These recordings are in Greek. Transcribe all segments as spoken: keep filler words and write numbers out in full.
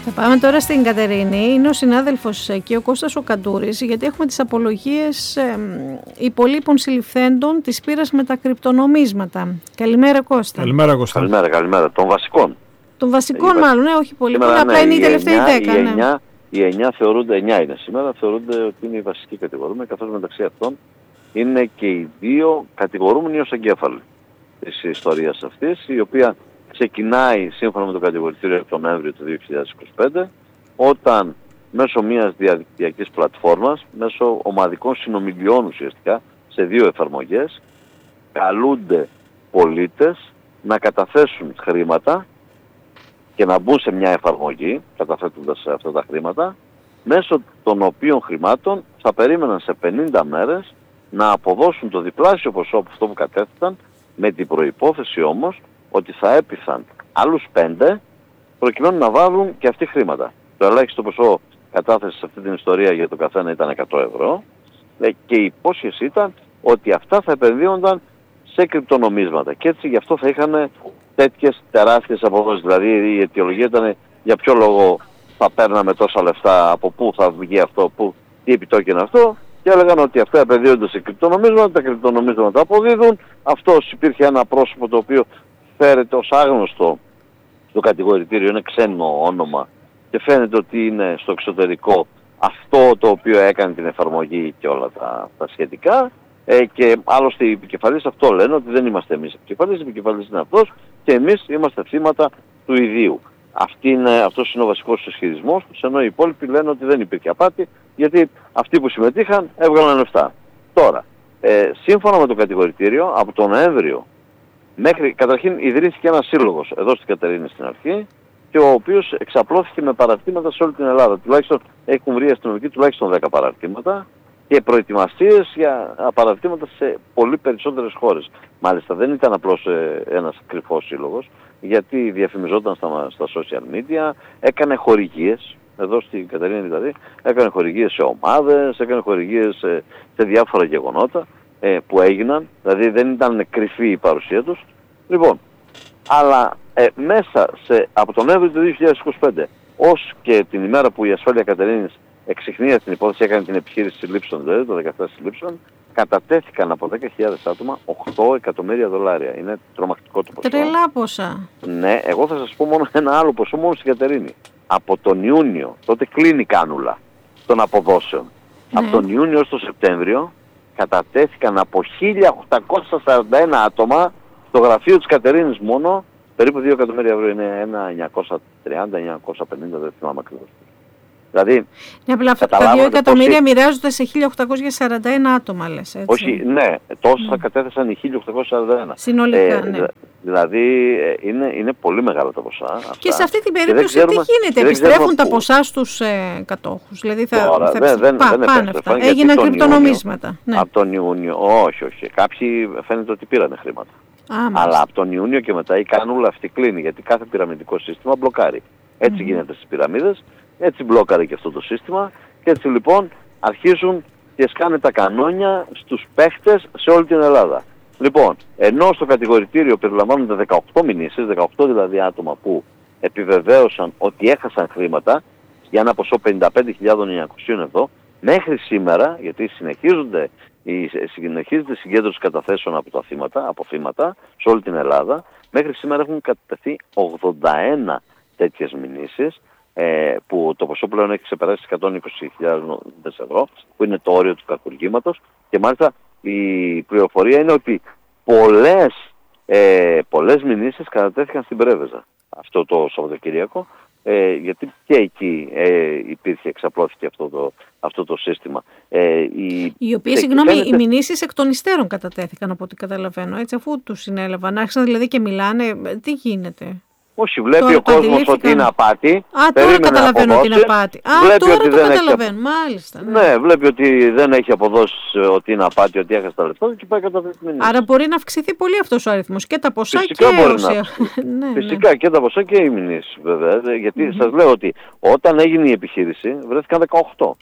Θα πάμε τώρα στην Κατερίνη. Είναι ο συνάδελφος εκεί, ο Κώστας ο Καντούρης, γιατί έχουμε τις απολογίες ε, υπολείπων συλληφθέντων της πείρας με τα κρυπτονομίσματα. Καλημέρα, Κώστα. Καλημέρα, Κώστα. Καλημέρα, καλημέρα. Των βασικών. Των βασικών, η... μάλλον, ναι, όχι πολύ. Σήμερα, Απλά ναι, είναι οι τελευταίοι δέκα. Οι ναι. εννιά, οι εννιά θεωρούνται, εννιά είναι σήμερα, θεωρούνται ότι είναι οι βασικοί κατηγορούμενοι, καθώς μεταξύ αυτών είναι και οι δύο κατηγορούμενοι ως εγκέφαλοι της ιστορίας αυτής, η οποία ξεκινάει σύμφωνα με το κατηγορητήριο τον Νοέμβριο του δύο χιλιάδες είκοσι πέντε, όταν μέσω μιας διαδικτυακής πλατφόρμας, μέσω ομαδικών συνομιλιών ουσιαστικά, σε δύο εφαρμογές, καλούνται πολίτες να καταθέσουν χρήματα και να μπουν σε μια εφαρμογή, καταθέτοντας αυτά τα χρήματα, μέσω των οποίων χρημάτων θα περίμεναν σε πενήντα μέρες να αποδώσουν το διπλάσιο ποσό από αυτό που κατέθεταν, με την προϋπόθεση όμως ότι θα έπειθαν άλλους πέντε προκειμένου να βάλουν και αυτοί χρήματα. Το ελάχιστο ποσό κατάθεσης σε αυτή την ιστορία για το καθένα ήταν εκατό ευρώ και η υπόσχεση ήταν ότι αυτά θα επενδύονταν σε κρυπτονομίσματα και έτσι γι' αυτό θα είχαν τέτοιες τεράστιες αποδόσεις. Δηλαδή η αιτιολογία ήταν για ποιο λόγο θα παίρναμε τόσα λεφτά, από πού θα βγει αυτό, πού, τι επιτόκιο είναι αυτό, και έλεγαν ότι αυτά επενδύονται σε κρυπτονομίσματα, τα κρυπτονομίσματα αποδίδουν. Αυτός υπήρχε ένα πρόσωπο το οποίο φέρεται ως άγνωστο στο κατηγορητήριο, είναι ξένο όνομα και φαίνεται ότι είναι στο εξωτερικό αυτό το οποίο έκανε την εφαρμογή και όλα τα, τα σχετικά. Ε, και άλλωστε οι επικεφαλείς αυτό λένε, ότι δεν είμαστε εμείς επικεφαλείς, οι επικεφαλείς είναι αυτός και εμείς είμαστε θύματα του ιδίου. Αυτή είναι, αυτός είναι ο βασικός ισχυρισμός τους, ενώ οι υπόλοιποι λένε ότι δεν υπήρχε απάτη, γιατί αυτοί που συμμετείχαν έβγαλαν λεφτά. Τώρα, ε, σύμφωνα με το κατηγορητήριο, από τον Νοέμβριο μέχρι, καταρχήν ιδρύθηκε ένας σύλλογος εδώ στην Κατερίνη στην αρχή, και ο οποίος εξαπλώθηκε με παραρτήματα σε όλη την Ελλάδα. Τουλάχιστον έχουν βρει αστυνομικοί τουλάχιστον δέκα παραρτήματα και προετοιμασίες για παραρτήματα σε πολύ περισσότερες χώρες. Μάλιστα δεν ήταν απλώς ε, ένας κρυφός σύλλογος, γιατί διαφημιζόταν στα, στα social media, έκανε χορηγίες, εδώ στην Κατερίνη δηλαδή, έκανε χορηγίες σε ομάδες, έκανε χορηγίες σε, σε διάφορα γεγονότα ε, που έγιναν, δηλαδή δεν ήταν κρυφή η παρουσία τους. Λοιπόν, αλλά ε, μέσα σε, από τον Νοέμβριο του δύο χιλιάδες είκοσι πέντε ως και την ημέρα που η Ασφάλεια Κατερίνης εξιχνία την υπόθεση, έκανε την επιχείρηση συλλήψεων, δηλαδή το δεκαεπτά συλλήψεων, κατατέθηκαν από δέκα χιλιάδες άτομα οκτώ εκατομμύρια δολάρια. Είναι τρομακτικό το ποσό. Τρελά ποσά. Ναι, εγώ θα σας πω μόνο ένα άλλο ποσό, μόνο στην Κατερίνη. Από τον Ιούνιο, τότε κλείνει η κάνουλα των αποδόσεων. Ναι. Από τον Ιούνιο ως τον Σεπτέμβριο κατατέθηκαν από χίλια οκτακόσια σαράντα ένα άτομα στο γραφείο της Κατερίνης μόνο, περίπου δύο εκατομμύρια ευρώ, είναι ένα εννιακόσια τριάντα εννιακόσια πενήντα, δεν θυμάμαι ακριβώς. Δηλαδή, ναι, απλά τα δύο εκατομμύρια μοιράζονται σε χίλια οκτακόσια σαράντα ένα άτομα, λες, έτσι. Όχι, ναι, τόσα mm. κατέθεσαν οι χίλια οκτακόσια σαράντα ένα. Συνολικά, ε, ναι. Δηλαδή, είναι, είναι πολύ μεγάλα τα ποσά. Αυτά. Και σε αυτή την περίπτωση τι γίνεται, επιστρέφουν τα ποσά στους ε, κατόχους. Δηλαδή θα, Τώρα, θα δεν, δεν, πά, δεν πάνε αυτά. Έγιναν κρυπτονομίσματα. Ναι. Από τον Ιούνιο, όχι, όχι. Κάποιοι φαίνεται ότι πήρανε χρήματα. Α, αλλά από τον Ιούνιο και μετά η κάνουλα αυτή κλείνει, γιατί κάθε πυραμιδικό σύστημα μπλοκάρει. Έτσι mm. γίνεται στις πυραμίδες. Έτσι μπλόκαρε και αυτό το σύστημα και έτσι λοιπόν αρχίζουν και σκάνε τα κανόνια στους παίχτες σε όλη την Ελλάδα. Λοιπόν, ενώ στο κατηγορητήριο περιλαμβάνονται δεκαοκτώ μηνύσεις, δεκαοκτώ δηλαδή άτομα που επιβεβαίωσαν ότι έχασαν χρήματα για ένα ποσό πενήντα πέντε χιλιάδες εννιακόσια ευρώ, μέχρι σήμερα, γιατί συνεχίζονται, συνεχίζεται η συγκέντρωση καταθέσεων από τα θύματα, από θύματα σε όλη την Ελλάδα, μέχρι σήμερα έχουν κατατεθεί ογδόντα ένα τέτοιες μηνύσεις, που το ποσό πλέον έχει ξεπεράσει εκατόν είκοσι χιλιάδες ευρώ, που είναι το όριο του κακουργήματος, και μάλιστα η πληροφορία είναι ότι πολλές, ε, πολλές μηνύσεις κατατέθηκαν στην Πρέβεζα αυτό το Σαββατοκύριακο, ε, γιατί και εκεί ε, υπήρχε, εξαπλώθηκε αυτό το, αυτό το σύστημα. Ε, οι οι οποίες, συγγνώμη, φαίνεται... οι μηνύσεις εκ των υστέρων κατατέθηκαν από ό,τι καταλαβαίνω, έτσι, αφού τους συνέλαβαν, άρχισαν δηλαδή και μιλάνε, τι γίνεται. Όχι, βλέπει τώρα ο κόσμος ότι είναι απάτη. Α, τώρα καταλαβαίνω ότι είναι απάτη. Α, βλέπει τώρα ότι το δεν καταλαβαίνω, έχει... μάλιστα. Ναι. ναι, βλέπει ότι δεν έχει αποδώσει ότι είναι απάτη, ότι έχασε τα λεφτά και πάει κατά αυτή τη μηνύση. Άρα μπορεί να αυξηθεί πολύ αυτός ο αριθμός, και τα ποσά Φυσικά και μπορεί όσοι... να ναι, Φυσικά ναι. και τα ποσά και οι μηνύσεις βέβαια, γιατί mm-hmm. σας λέω ότι όταν έγινε η επιχείρηση βρέθηκαν δεκαοκτώ.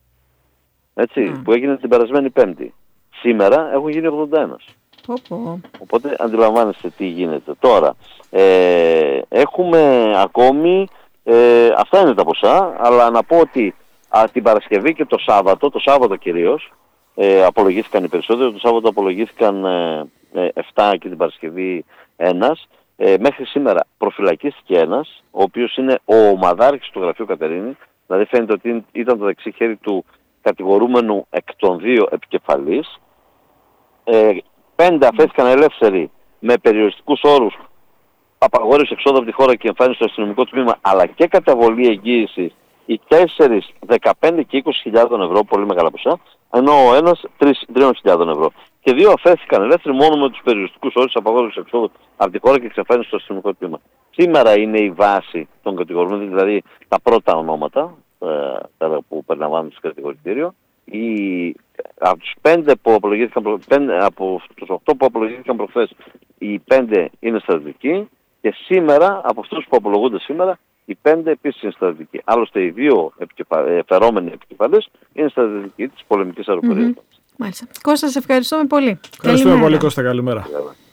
Έτσι, mm. που έγινε την περασμένη Πέμπτη. Σήμερα έχουν γίνει ογδόντα ένα. Οπό. Οπότε αντιλαμβάνεστε τι γίνεται. Τώρα, ε, έχουμε ακόμη Ε, αυτά είναι τα ποσά, αλλά να πω ότι α, την Παρασκευή και το Σάββατο, το Σάββατο κυρίως, ε, απολογήθηκαν οι περισσότεροι, το Σάββατο απολογήθηκαν ε, ε, επτά και την Παρασκευή ένας. Ε, μέχρι σήμερα προφυλακίστηκε ένας, ο οποίος είναι ο ομαδάρχης του γραφείου Κατερίνη, δηλαδή φαίνεται ότι ήταν το δεξί χέρι του κατηγορούμενου εκ των δύο επικεφαλής. Ε, πέντε αφέθηκαν ελεύθεροι με περιοριστικούς όρους, απαγόρευση εξόδου από τη χώρα και εμφάνιση στο αστυνομικό τμήμα, αλλά και καταβολή εγγύησης. Οι τέσσερις δεκαπέντε και είκοσι χιλιάδες ευρώ, πολύ μεγάλα ποσά, ενώ ο ένας τρεις χιλιάδες ευρώ. Και δύο αφέθηκαν ελεύθεροι μόνο με τους περιοριστικούς όρους απαγόρευση εξόδου από τη χώρα και εξαφάνιση στο αστυνομικό τμήμα. Σήμερα είναι η βάση των κατηγορούμενων, δηλαδή τα πρώτα ονόματα ε, που περιλαμβάνουν στο κατηγορητήριο. Οι, από τους πέντε που απολογήθηκαν, πέντε, από τους οκτώ που απολογήθηκαν προχθές, οι πέντε είναι στρατιωτικοί και σήμερα, από αυτούς που απολογούνται σήμερα, οι πέντε επίσης είναι στρατιωτικοί. Άλλωστε οι δύο επικεφα... φερόμενοι επικεφαλής είναι στρατιωτικοί της πολεμικής αεροπορίας. Mm-hmm. Μάλιστα. Κώστα, σε ευχαριστούμε πολύ. Ευχαριστούμε πολύ, Κώστα. Καλημέρα.